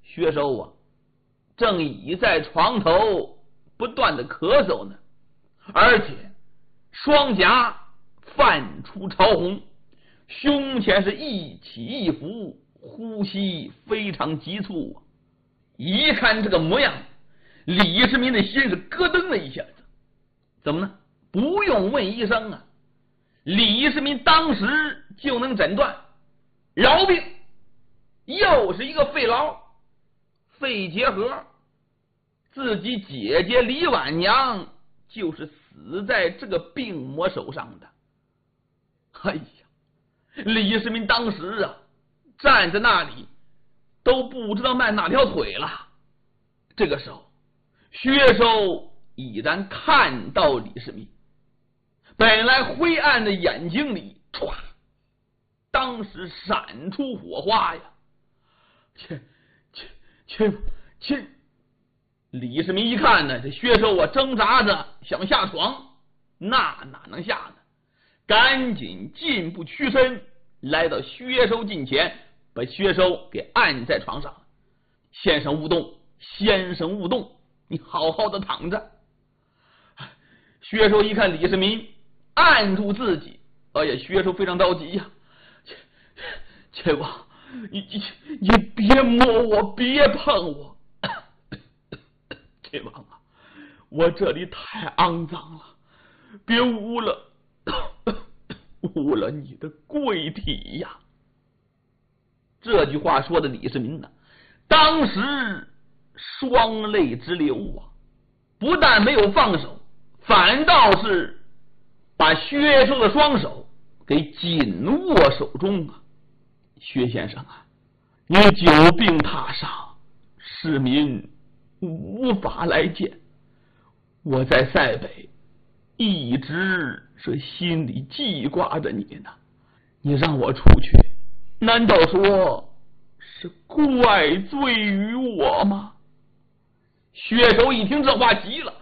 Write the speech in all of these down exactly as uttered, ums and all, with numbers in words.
薛寿啊，正倚在床头不断的咳嗽呢，而且双颊泛出潮红，胸前是一起一伏，呼吸非常急促啊。一看这个模样，李世民的心是咯噔了一下子。怎么呢？不用问医生啊，李世民当时就能诊断痨病，又是一个肺痨、肺结核。自己姐姐李婉娘就是死在这个病魔手上的。哎呀，李世民当时啊，站在那里都不知道迈哪条腿了。这个时候，薛寿已然看到李世民，本来灰暗的眼睛里唰，当时闪出火花呀！切切切切！李世民一看呢，这薛寿啊挣扎着想下床，那哪能下呢？赶紧进步屈身，来到薛寿近前，把薛寿给按在床上。先生勿动，先生勿动，你好好的躺着。薛寿一看李世民按住自己，哎呀，薛寿非常着急呀！亲王，你你你别摸我，别碰我！亲王啊，我这里太肮脏了，别污了污了你的贵体呀！这句话说的李世民呢，当时双泪直流啊，不但没有放手，反倒是把薛寿的双手给紧握手中啊。薛先生啊，你久病榻上，市民无法来见，我在塞北一直是心里记挂着你呢，你让我出去，难道说是怪罪于我吗？薛寿一听这话急了，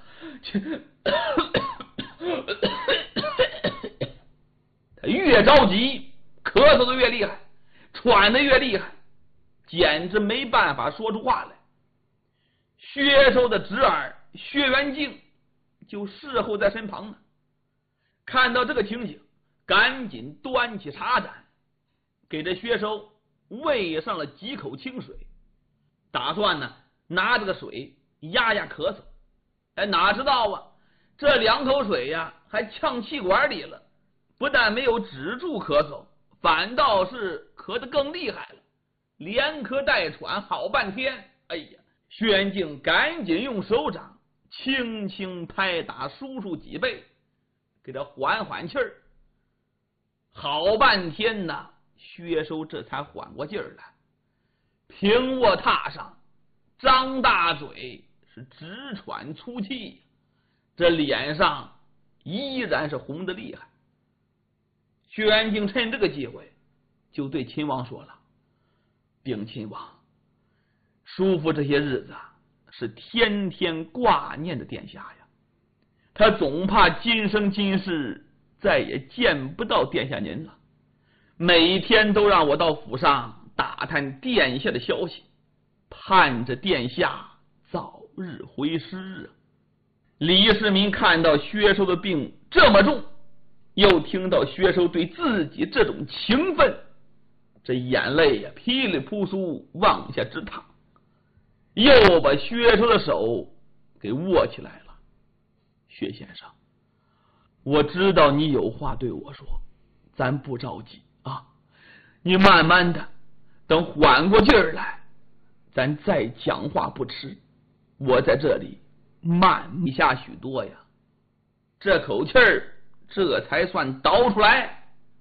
他越着急，咳嗽的越厉害，喘的越厉害，简直没办法说出话来。薛寿的侄儿薛元敬就侍候在身旁呢，看到这个情形，赶紧端起茶盏，给这薛寿喂上了几口清水，打算呢拿这个水压压咳嗽。哎，哪知道啊，这两口水呀还呛气管里了，不但没有止住咳嗽，反倒是咳得更厉害了，连咳带喘好半天。哎呀，薛元敬赶紧用手掌轻轻拍打叔叔脊背，给他缓缓气儿。好半天呐，薛寿这才缓过劲儿来，平卧榻上，张大嘴，是直喘粗气，这脸上依然是红的厉害。薛元敬趁这个机会就对秦王说了：禀秦王，叔父这些日子啊是天天挂念着殿下呀，他总怕今生今世再也见不到殿下您了，每天都让我到府上打探殿下的消息，盼着殿下早日回师啊。李世民看到薛寿的病这么重，又听到薛寿对自己这种情分，这眼泪呀噼里扑簌往下直淌，又把薛寿的手给握起来了。薛先生，我知道你有话对我说，咱不着急啊，你慢慢的，等缓过劲儿来，咱再讲话不迟。我在这里慢一下许多呀。这口气儿这才算倒出来。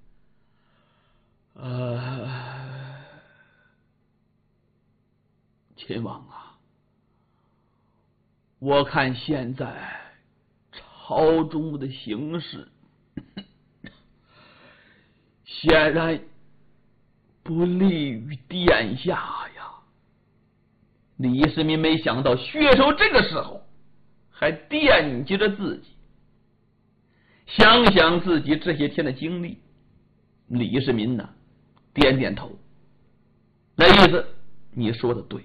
呃，秦王啊，我看现在朝中的形势显然不利于殿下呀。李世民没想到薛寿这个时候还惦记着自己，想想自己这些天的经历，李世民呢点点头，那意思你说的对。